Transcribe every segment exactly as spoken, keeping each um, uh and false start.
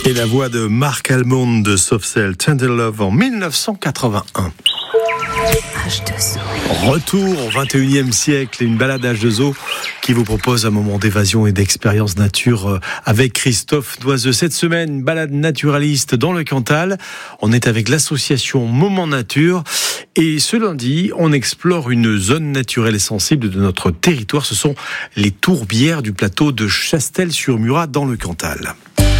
Et la voix de Marc Almond de Soft Cell, Tender Love en dix-neuf cent quatre-vingt-un. H deux O. Retour au vingt et unième siècle, une balade H deux O qui vous propose un moment d'évasion et d'expérience nature avec Christophe Doiseux. Cette semaine, une balade naturaliste dans le Cantal. On est avec l'association Moment Nature et ce lundi, on explore une zone naturelle et sensible de notre territoire. Ce sont les tourbières du plateau de Chastel-sur-Murat dans le Cantal.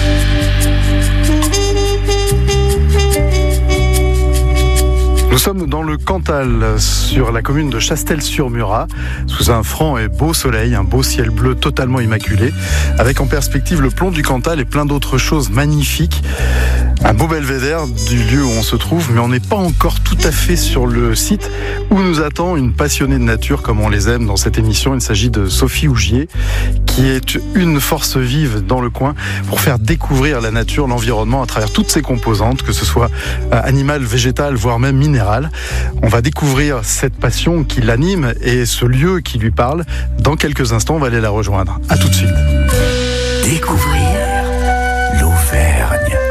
Nous sommes dans le Cantal, sur la commune de Chastel-sur-Murat, sous un franc et beau soleil, un beau ciel bleu totalement immaculé, avec en perspective le plomb du Cantal et plein d'autres choses magnifiques. Un beau belvédère du lieu où on se trouve, mais on n'est pas encore tout à fait sur le site où nous attend une passionnée de nature comme on les aime dans cette émission. Il s'agit de Sophie Ougier, qui est une force vive dans le coin pour faire découvrir la nature, l'environnement à travers toutes ses composantes, que ce soit animales, végétales, voire même minérales. On va découvrir cette passion qui l'anime et ce lieu qui lui parle. Dans quelques instants, on va aller la rejoindre. À tout de suite. Découvrir l'Auvergne.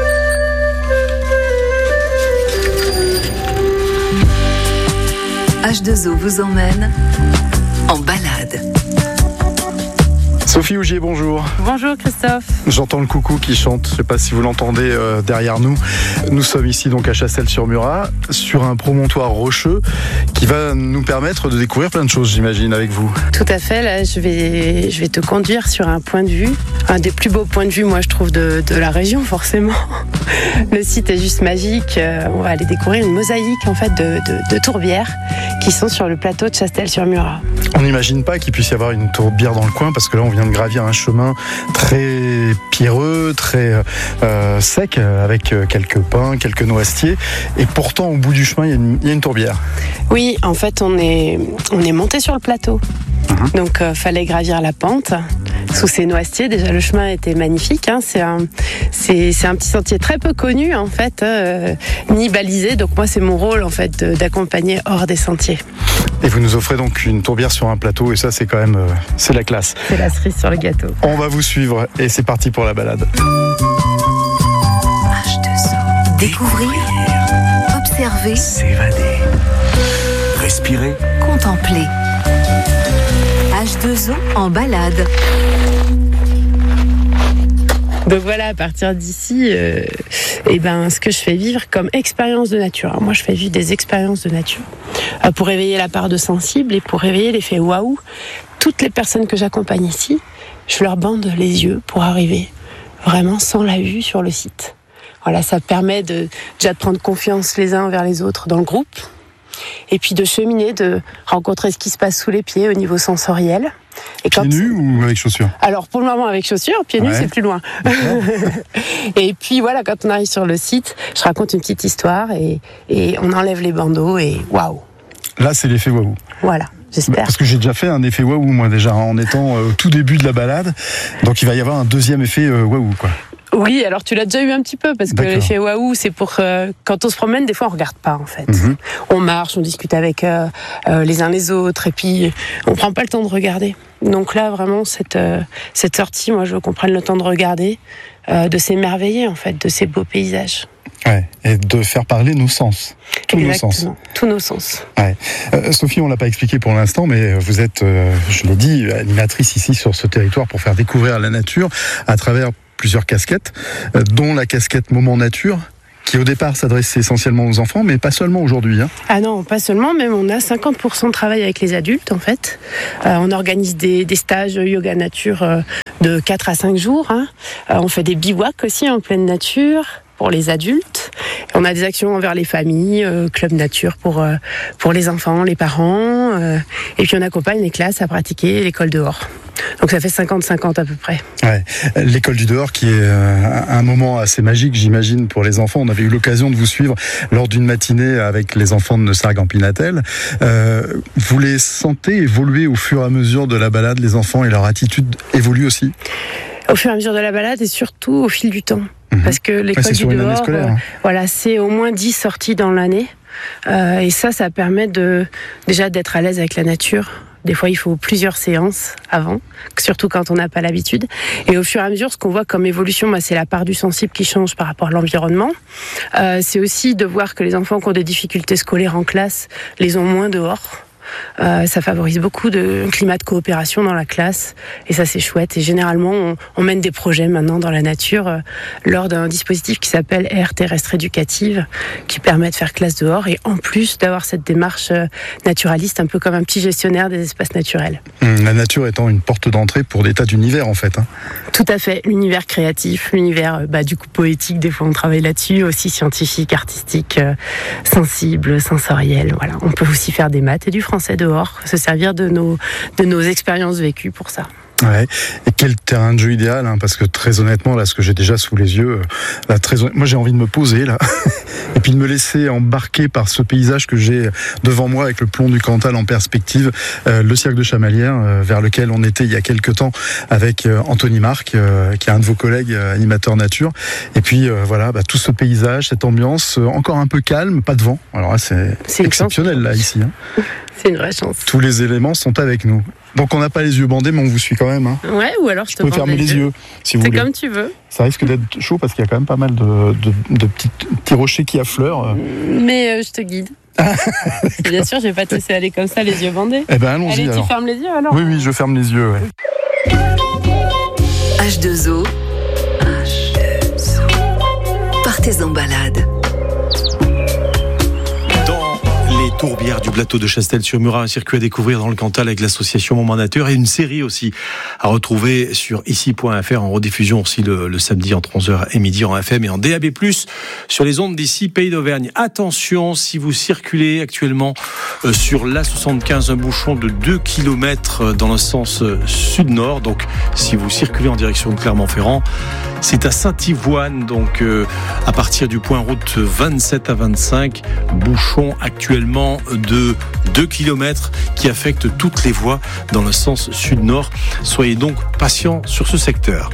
H deux O vous emmène en balade. Sophie Ougier, bonjour. Bonjour Christophe. J'entends le coucou qui chante, je ne sais pas si vous l'entendez euh, derrière nous. Nous sommes ici donc à Chastel-sur-Murat, sur un promontoire rocheux qui va nous permettre de découvrir plein de choses, j'imagine, avec vous. Tout à fait, là je vais, je vais te conduire sur un point de vue, un des plus beaux points de vue, moi je trouve, de, de la région forcément. Le site est juste magique, on va aller découvrir une mosaïque en fait de, de, de tourbières qui sont sur le plateau de Chastel-sur-Murat. On n'imagine pas qu'il puisse y avoir une tourbière dans le coin parce que là on vient de gravir un chemin très pierreux, très euh, sec, avec quelques pins, quelques noisetiers. Et pourtant, au bout du chemin, il y a une, il y a une tourbière. Oui, en fait, on est, on est monté sur le plateau. Mmh. Donc, il euh, fallait gravir la pente sous ces noisetiers. Déjà, le chemin était magnifique. Hein. C'est, un, c'est, c'est un petit sentier très peu connu, en fait, euh, ni balisé. Donc, moi, c'est mon rôle, en fait, de, d'accompagner hors des sentiers. Et vous nous offrez donc une tourbière sur un plateau, et ça, c'est quand même, euh, c'est la classe. C'est la cerise sur le gâteau. On va vous suivre, et c'est parti pour la balade. H deux O. Découvrir, observer, s'évader, respirer, contempler. H deux O en balade. Donc voilà, à partir d'ici, euh, eh ben, ce que je fais vivre comme expérience de nature. Alors moi, je fais vivre des expériences de nature euh, pour réveiller la part de sensible et pour réveiller l'effet waouh. Toutes les personnes que j'accompagne ici, je leur bande les yeux pour arriver vraiment sans la vue sur le site. Voilà, ça permet de, déjà de prendre confiance les uns envers les autres dans le groupe et puis de cheminer, de rencontrer ce qui se passe sous les pieds au niveau sensoriel. Et pieds quand... nus ou avec chaussures ? Alors pour le moment avec chaussures, pieds nus ouais. C'est plus loin. Et puis voilà, quand on arrive sur le site, je raconte une petite histoire et, et on enlève les bandeaux et waouh. Là c'est l'effet waouh. Voilà. J'espère. Parce que j'ai déjà fait un effet waouh moi déjà en étant au tout début de la balade, donc il va y avoir un deuxième effet waouh quoi. Oui, alors tu l'as déjà eu un petit peu, parce que D'accord. l'effet waouh, c'est pour euh, quand on se promène, des fois on regarde pas en fait. Mm-hmm. On marche, on discute avec euh, euh, les uns les autres, et puis on prend pas le temps de regarder. Donc là, vraiment, cette, euh, cette sortie, moi je veux qu'on prenne le temps de regarder, euh, de s'émerveiller en fait, de ces beaux paysages. Ouais, et de faire parler nos sens. Tous Exactement, nos sens. tous nos sens. Ouais. Euh, Sophie, on ne l'a pas expliqué pour l'instant, mais vous êtes, euh, je l'ai dit, animatrice ici sur ce territoire pour faire découvrir la nature à travers plusieurs casquettes, euh, dont la casquette Moment Nature, qui au départ s'adresse essentiellement aux enfants, mais pas seulement aujourd'hui. Hein. Ah non, pas seulement, même on a cinquante pour cent de travail avec les adultes en fait. Euh, on organise des, des stages yoga nature euh, de quatre à cinq jours. Hein. Euh, on fait des bivouacs aussi en pleine nature pour les adultes. On a des actions envers les familles, euh, club nature pour, euh, pour les enfants, les parents. Euh, et puis on accompagne les classes à pratiquer l'école dehors. Donc ça fait cinquante cinquante à peu près. Ouais. L'école du dehors qui est euh, un moment assez magique, j'imagine, pour les enfants. On avait eu l'occasion de vous suivre lors d'une matinée avec les enfants de Neussargues-en-Pinatel. Euh, vous les sentez évoluer au fur et à mesure de la balade, les enfants, et leur attitude évolue aussi ? Au fur et à mesure de la balade et surtout au fil du temps. Mmh. Parce que l'école ouais, du dehors, scolaire, hein. euh, voilà, c'est au moins dix sorties dans l'année. Euh, et ça, ça permet de, déjà d'être à l'aise avec la nature, Des fois, il faut plusieurs séances avant, surtout quand on n'a pas l'habitude. Et au fur et à mesure, ce qu'on voit comme évolution, bah, c'est la part du sensible qui change par rapport à l'environnement. Euh, c'est aussi de voir que les enfants qui ont des difficultés scolaires en classe les ont moins dehors. Euh, ça favorise beaucoup de climat de coopération dans la classe et ça c'est chouette. Et généralement on, on mène des projets maintenant dans la nature euh, lors d'un dispositif qui s'appelle aire terrestre éducative qui permet de faire classe dehors et en plus d'avoir cette démarche euh, naturaliste un peu comme un petit gestionnaire des espaces naturels. La nature étant une porte d'entrée pour des tas d'univers en fait. Hein. Tout à fait, l'univers créatif, l'univers bah, du coup poétique, des fois on travaille là-dessus, aussi scientifique, artistique, euh, sensible, sensoriel. Voilà, on peut aussi faire des maths et du français dehors, se servir de nos, de nos expériences vécues pour ça. Ouais. Et quel terrain de jeu idéal, hein, parce que très honnêtement, là, ce que j'ai déjà sous les yeux, là, très honnêtement, moi j'ai envie de me poser là, et puis de me laisser embarquer par ce paysage que j'ai devant moi avec le plomb du Cantal en perspective, euh, le cirque de Chamalières, euh, vers lequel on était il y a quelques temps avec euh, Anthony Marc, euh, qui est un de vos collègues euh, animateurs nature. Et puis euh, voilà, bah, tout ce paysage, cette ambiance, euh, encore un peu calme, pas de vent. Alors là, c'est, c'est exceptionnel là ici. Hein. C'est une vraie chance. Tous les éléments sont avec nous. Donc on n'a pas les yeux bandés, mais on vous suit quand même. Hein. Ouais, ou alors je, je te peux fermer les yeux, si vous c'est voulez. comme tu veux. Ça risque d'être chaud parce qu'il y a quand même pas mal de, de, de petits, petits rochers qui affleurent. Mais euh, je te guide. Bien sûr, je vais pas te laisser aller comme ça, les yeux bandés. Eh ben allons-y. Allez, alors. Tu fermes les yeux alors. Oui, oui, je ferme les yeux. Ouais. H deux O. H deux O. Partez en balade. Les tourbières du plateau de Chastel-sur-Murat, un circuit à découvrir dans le Cantal avec l'association Moment Nature et une série aussi à retrouver sur ici point f r en rediffusion aussi le, le samedi entre onze heures et midi en F M et en D A B plus, sur les ondes d'ici Pays d'Auvergne. Attention, si vous circulez actuellement euh, sur l'A soixante-quinze, un bouchon de deux kilomètres dans le sens euh, sud-nord, donc si vous circulez en direction de Clermont-Ferrand, c'est à Saint-Ivoine, donc euh, à partir du point route vingt-sept à vingt-cinq, bouchon actuellement de deux kilomètres qui affecte toutes les voies dans le sens sud-nord. Soyez donc patients sur ce secteur.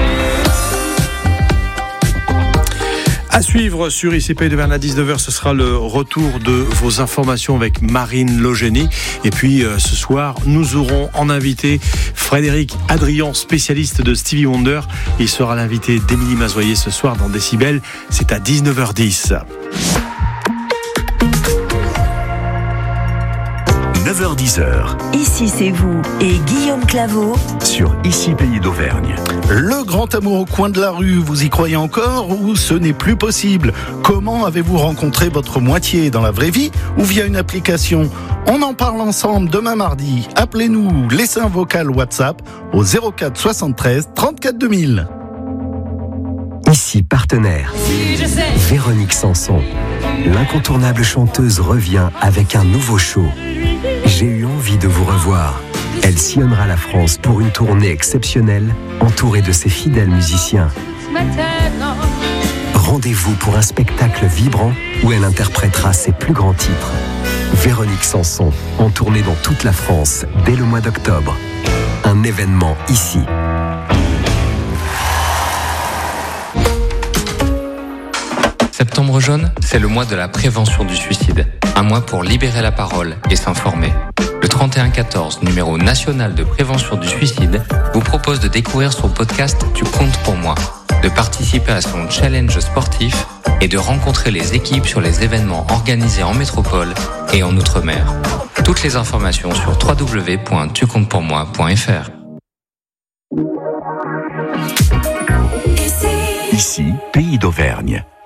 À suivre sur I C P de vers à dix-neuf heures, ce sera le retour de vos informations avec Marine Logénie. Et puis euh, ce soir, nous aurons en invité Frédéric Adrian, spécialiste de Stevie Wonder. Il sera l'invité d'Émilie Mazoyer ce soir dans Décibel. C'est à dix-neuf heures dix. neuf heures dix. Ici c'est vous et Guillaume Claveau Sur Ici Pays d'Auvergne. Le grand amour au coin de la rue, vous y croyez encore ou ce n'est plus possible? Comment avez-vous rencontré votre moitié dans la vraie vie ou via une application? On en parle ensemble demain mardi. Appelez-nous, laissez un vocal WhatsApp au zéro quatre soixante-treize trente-quatre deux mille. Ici partenaire, Véronique Sanson. L'incontournable chanteuse revient avec un nouveau show. J'ai eu envie de vous revoir. Elle sillonnera la France pour une tournée exceptionnelle, entourée de ses fidèles musiciens. Rendez-vous pour un spectacle vibrant où elle interprétera ses plus grands titres. Véronique Sanson, en tournée dans toute la France dès le mois d'octobre. Un événement ici. Septembre jaune, c'est le mois de la prévention du suicide. Un mois pour libérer la parole et s'informer. Le trente et un quatorze, numéro national de prévention du suicide, vous propose de découvrir son podcast « Tu comptes pour moi », de participer à son challenge sportif et de rencontrer les équipes sur les événements organisés en métropole et en Outre-mer. Toutes les informations sur w w w point tu comptes pour moi point f r. Ici, Pays d'Auvergne.